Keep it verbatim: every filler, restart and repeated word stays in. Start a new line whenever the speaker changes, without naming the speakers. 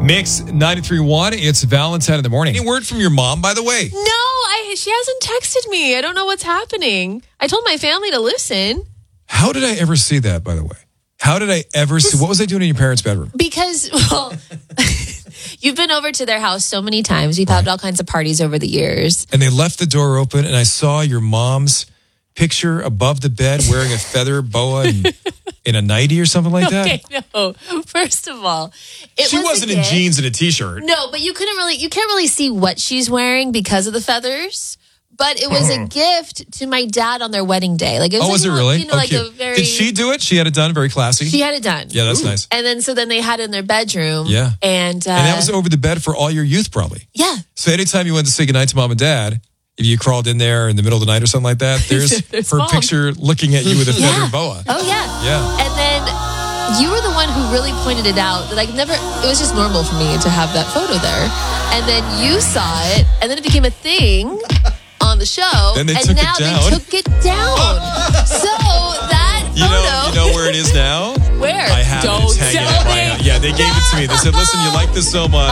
Mix ninety-three point one. It's Valentine in the morning. Any word from your mom, by the way?
No, I. She hasn't texted me. I don't know what's happening. I told my family to listen.
How did I ever see that, by the way? How did I ever see? What was I doing in your parents' bedroom?
Because, well, you've been over to their house so many times. We've had all kinds of parties over the years.
And they left the door open, and I saw your mom's picture above the bed wearing a feather boa and in a nightie or something like that.
Okay, no. First of all, it
she
was
wasn't
a
in
gift.
jeans and a t-shirt.
No, but you couldn't really, you can't really see what she's wearing because of the feathers. But it was a gift to my dad on their wedding day. Like it was
oh,
like,
was it
you know,
really?
You know,
oh,
like
cute.
a very.
Did she do it? She had it done, very classy.
She had it done.
Yeah, that's Ooh. nice.
And then so then they had it in their bedroom.
Yeah,
and uh,
and that was over the bed for all your youth, probably.
Yeah.
So anytime you went to say goodnight to mom and dad, if you crawled in there in the middle of the night or something like that, there's, there's her mom. picture looking at you with a feather
yeah.
boa.
Oh yeah,
yeah.
And then you were the one who really pointed it out that I never. It was just normal for me to have that photo there, and then you saw it, and then it became a thing on the show,
then they
and
took
now
it down.
they took it down. So that
you
photo,
know, you know where it is now.
Where?
I have
Don't
it. It's hanging
tell
at my
me.
house. Yeah, they gave it to me. They said, "Listen, you like this so much."